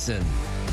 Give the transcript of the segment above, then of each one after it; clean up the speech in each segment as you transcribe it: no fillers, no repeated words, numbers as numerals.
Watson.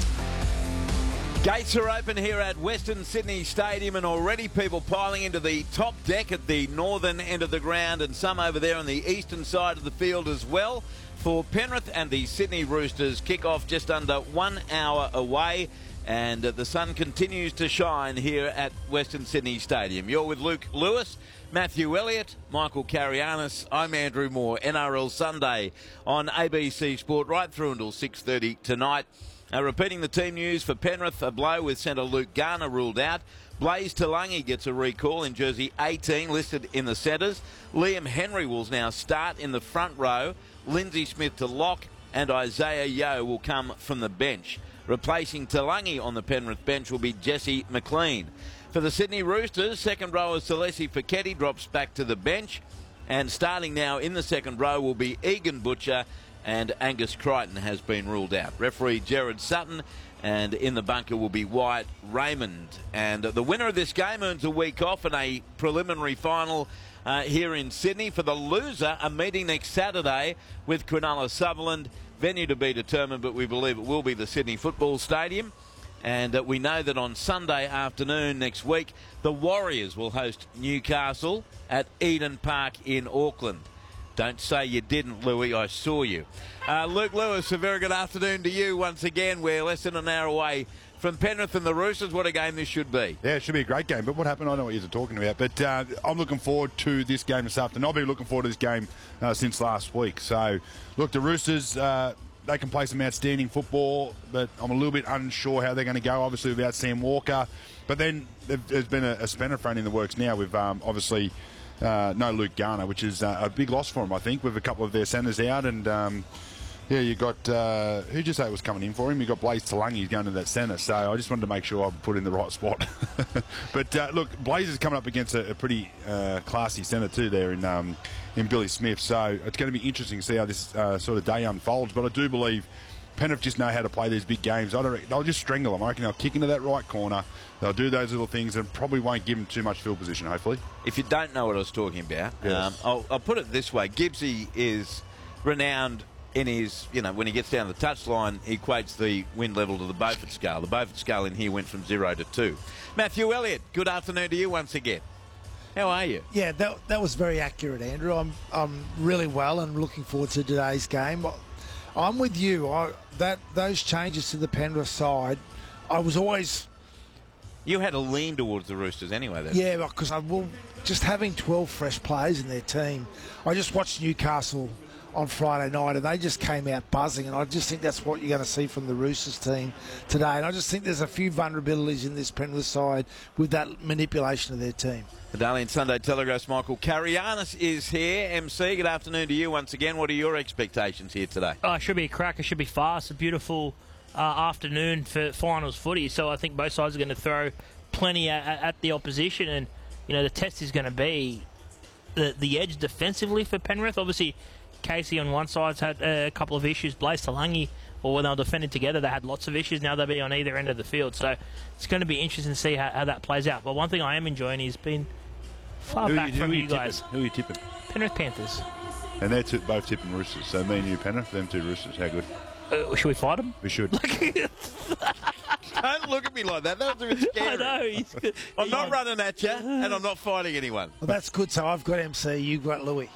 Gates are open here at Western Sydney Stadium, and already people piling into the top deck at the northern end of the ground, and some over there on the eastern side of the field as well, for Penrith and the Sydney Roosters. Kick-off just under 1 hour away, and the sun continues to shine here at Western Sydney Stadium. You're with Luke Lewis, Matthew Elliott, Michael Carianis. I'm Andrew Moore. NRL Sunday on ABC Sport right through until 6:30 tonight. Repeating the team news for Penrith, a blow with centre Luke Garner ruled out. Blaze Talangi gets a recall in jersey 18, listed in the centres. Liam Henry will now start in the front row. Lindsay Smith to lock, and Isaiah Yeo will come from the bench. Replacing Talangi on the Penrith bench will be Jesse McLean. For the Sydney Roosters, second rower Celesi Feketi drops back to the bench. And starting now in the second row will be Egan Butcher, and Angus Crichton has been ruled out. Referee Gerard Sutton, and in the bunker will be Wyatt Raymond. And the winner of this game earns a week off in a preliminary final here in Sydney. For the loser, a meeting next Saturday with Cronulla Sutherland. Venue to be determined, but we believe it will be the Sydney Football Stadium. And we know that on Sunday afternoon next week, the Warriors will host Newcastle at Eden Park in Auckland. Don't say you didn't, Louis. I saw you. Luke Lewis, a very good afternoon to you once again. We're less than an hour away from Penrith and the Roosters. What a game this should be. Yeah, it should be a great game. But what happened, I know what you're talking about. But I'm looking forward to this game this afternoon. I've been looking forward to this game since last week. So, look, the Roosters, they can play some outstanding football, but I'm a little bit unsure how they're going to go, obviously, without Sam Walker. But then there's been a spanner thrown in the works now with, obviously, no Luke Garner, which is a big loss for him, I think, with a couple of their centres out. And, yeah, you got, who'd you say was coming in for him? You got Blaze Talangi going to that centre. So I just wanted to make sure I put in the right spot. But, look, Blaze is coming up against a pretty classy centre too there in Billy Smith. So it's going to be interesting to see how this sort of day unfolds. But I do believe Penrith just know how to play these big games. They'll just strangle them. I reckon they'll kick into that right corner. They'll do those little things and probably won't give them too much field position, hopefully. If you don't know what I was talking about, yes. I'll put it this way. Gibbsy is renowned in his, when he gets down the touchline, he equates the wind level to the Beaufort scale. The Beaufort scale in here went from 0 to 2. Matthew Elliott, good afternoon to you once again. How are you? Yeah, that was very accurate, Andrew. I'm really well and looking forward to today's game. I'm with you. Those changes to the Penrith side, I was always... You had a lean towards the Roosters anyway, then. Yeah, because just having 12 fresh players in their team. I just watched Newcastle on Friday night, and they just came out buzzing, and I just think that's what you're going to see from the Roosters team today. And I just think there's a few vulnerabilities in this Penrith side with that manipulation of their team. The Daily and Sunday Telegraph's Michael Carianis is here. MC, good afternoon to you once again. What are your expectations here today? Oh, it should be a cracker. It should be fast. A beautiful afternoon for finals footy. So I think both sides are going to throw plenty at the opposition. And, the test is going to be the edge defensively for Penrith. Obviously, Casey on one side's had a couple of issues. Blaze Talangi, or when they were defending together, they had lots of issues. Now they'll be on either end of the field. So it's going to be interesting to see how that plays out. But one thing I am enjoying is being far back from you guys. Who are you tipping? Penrith Panthers. And they're both tipping Roosters. So me and you, Penrith, them two Roosters. How good? Should we fight them? We should. Don't look at me like that. That was a bit scary. I know. I'm not running at you, and I'm not fighting anyone. Well, that's good. So I've got MC, you've got Louis.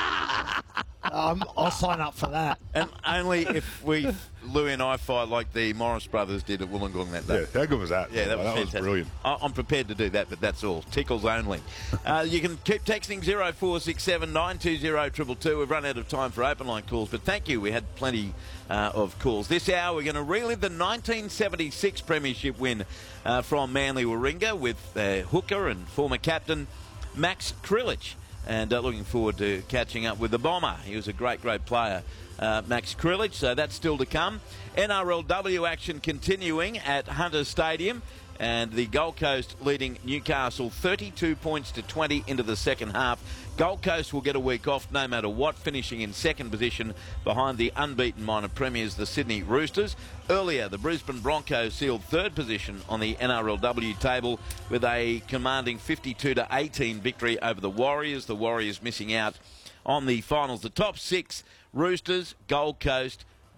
I'll sign up for that. And only if Louis and I fight like the Morris brothers did at Wollongong that day. Yeah, how good was that? Yeah, that was fantastic. Brilliant. I'm prepared to do that, but that's all. Tickles only. You can keep texting 0467 920 222. We've run out of time for open line calls, but thank you. We had plenty of calls. This hour, we're going to relive the 1976 premiership win from Manly Warringah with hooker and former captain Max Krilich. And looking forward to catching up with the Bomber. He was a great, great player, Max Krilich, so that's still to come. NRLW action continuing at Hunter Stadium. And the Gold Coast leading Newcastle 32 points to 20 into the second half. Gold Coast will get a week off no matter what, finishing in second position behind the unbeaten minor premiers, the Sydney Roosters. Earlier, the Brisbane Broncos sealed third position on the NRLW table with a commanding 52-18 victory over the Warriors. The Warriors missing out on the finals. The top six, Roosters, Gold Coast,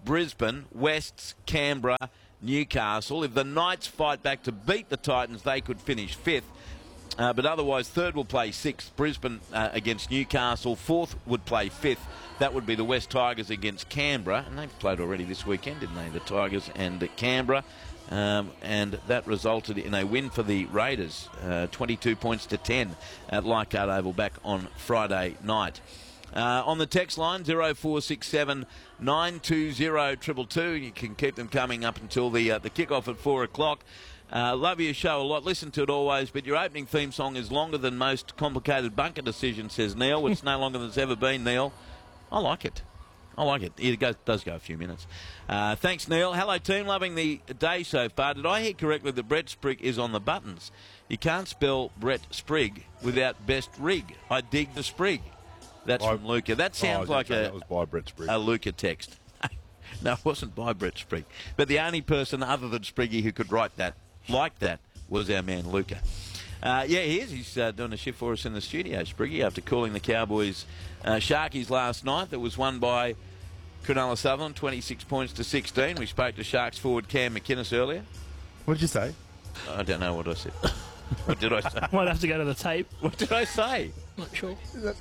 Brisbane, Wests, Canberra, Newcastle. If the Knights fight back to beat the Titans, they could finish 5th. But otherwise, 3rd will play 6th, Brisbane against Newcastle. 4th would play 5th. That would be the West Tigers against Canberra. And they've played already this weekend, didn't they? The Tigers and Canberra. And that resulted in a win for the Raiders, 22 points to 10 at Leichhardt Oval back on Friday night. On the text line, 0467 920 222. You can keep them coming up until the kickoff at 4 o'clock. Love your show a lot. Listen to it always, but your opening theme song is longer than most complicated bunker decisions, says Neil. It's no longer than it's ever been, Neil. I like it. It does go a few minutes. Thanks, Neil. Hello, team. Loving the day so far. Did I hear correctly that Brett Sprigg is on the buttons? You can't spell Brett Sprigg without best rig. I dig the Sprigg. That's from Luca. That sounds like that was by Brett Sprigg. A Luca text. No, it wasn't by Brett Sprigg. But the only person other than Spriggy who could write that like that was our man Luca. He is. He's doing a shift for us in the studio, Spriggy, after calling the Cowboys Sharkies last night. That was won by Cronulla Sutherland, 26 points to 16. We spoke to Sharks forward Cam McInnes earlier. What did you say? I don't know what I said. What did I say? Might have to go to the tape. What did I say? Not sure.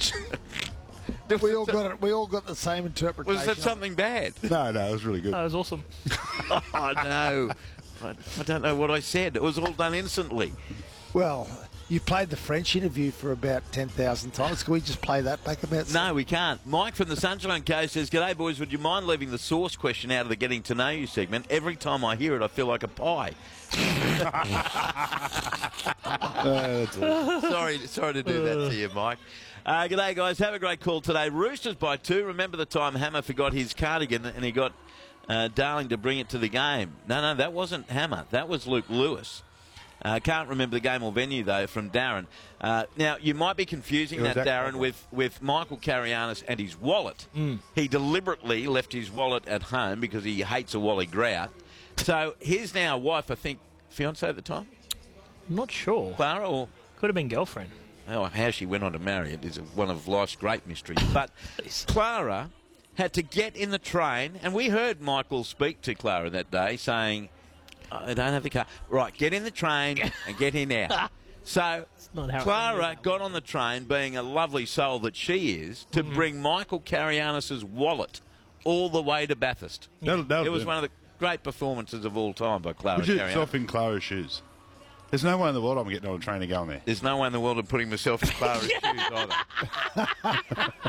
We all got it. We all got the same interpretation. Was that something bad? No, it was really good. That was awesome. Oh, no. I don't know what I said. It was all done instantly. Well, you played the French interview for about 10,000 times. Can we just play that back about? No, we can't. Mike from the Sunshine Coast says, "G'day, boys. Would you mind leaving the source question out of the Getting to Know You segment? Every time I hear it, I feel like a pie." Sorry to do that to you, Mike. G'day, guys. Have a great call today. Roosters by 2. Remember the time Hammer forgot his cardigan and he got Darling to bring it to the game? No, that wasn't Hammer. That was Luke Lewis. Can't remember the game or venue, though, from Darren. Now, you might be confusing that, Darren, with Michael Carianis and his wallet. He deliberately left his wallet at home because he hates a Wally Grout. So his now wife, I think, fiancé at the time? I'm not sure. Clara, or could have been girlfriend. Oh, how she went on to marry it is one of life's great mysteries. But Clara had to get in the train, and we heard Michael speak to Clara that day saying, "I don't have the car." Right, get in the train and get in out. So Clara got on the train, being a lovely soul that she is, to bring Michael Carianis' wallet all the way to Bathurst. It was one of the great performances of all time by Clara Carianis. Would you yourself in Clara's shoes? There's no way in the world I'm getting on a train and going there. There's no way in the world I'm putting myself in Clara's shoes either.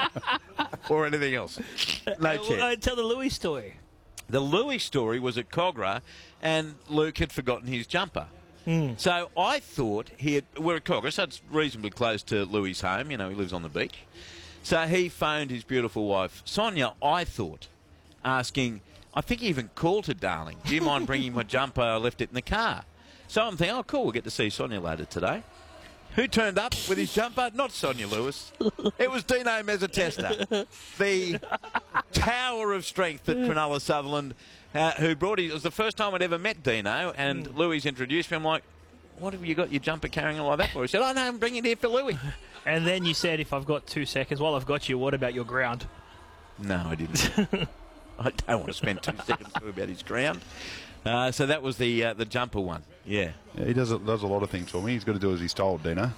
Or anything else. No chance. Tell the Louis story. The Louis story was at Cogra, and Luke had forgotten his jumper. So I thought we're at Cogra, so it's reasonably close to Louis' home. You know, he lives on the beach. So he phoned his beautiful wife, Sonia, I thought, asking, I think he even called her, "Darling, do you mind bringing my jumper? I left it in the car." So I'm thinking, oh, cool, we'll get to see Sonia later today. Who turned up with his jumper? Not Sonia Lewis. It was Dino Mezzatesta, the tower of strength at Cronulla Sutherland, who brought it was the first time I'd ever met Dino, and Louis introduced me. I'm like, "What have you got your jumper carrying on like that for?" He said, "Oh, no, I'm bringing it here for Louis." And then you said, "If I've got 2 seconds, while I've got you, what about your ground?" No, I didn't. I don't want to spend 2 seconds talking about his ground. So that was the jumper one. Yeah, he does a lot of things for me. He's got to do as he's told, Dino.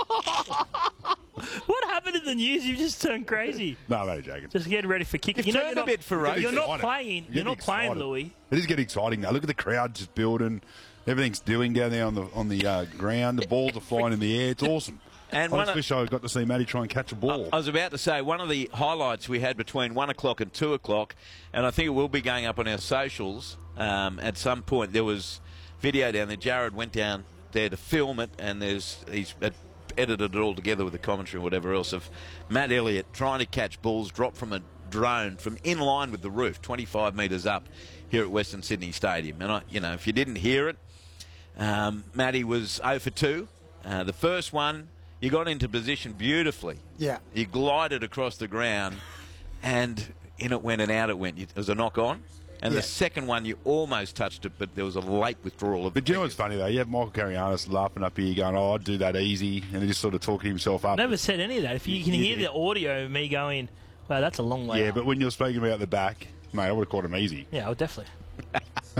What happened in the news? You just turned crazy. No, I'm only joking. Just getting ready for kicking. You've turned a bit ferocious. You're not playing. You're not playing, Louis. It is getting exciting now. Look at the crowd just building. Everything's doing down there on the ground. The balls are flying in the air. It's awesome. And I just wish I got to see Matty try and catch a ball. I was about to say, one of the highlights we had between 1 o'clock and 2 o'clock, and I think it will be going up on our socials at some point, there was video down there. Jared went down there to film it, and he's edited it all together with the commentary and whatever else, of Matt Elliott trying to catch balls dropped from a drone from in line with the roof, 25 metres up here at Western Sydney Stadium. And, if you didn't hear it, Matty was 0 for 2. The first one, you got into position beautifully. Yeah. You glided across the ground, and in it went and out it went. It was a knock-on. And the second one, you almost touched it, but there was a late withdrawal of it. But you know what's funny, though? You have Michael Carianis laughing up here going, "Oh, I'd do that easy," and he just sort of talking himself up. I never said any of that. If you can hear the audio of me going, "Wow, that's a long way Yeah, up." but when you're speaking about the back, Mate, I would have caught him easy. Yeah, well, definitely.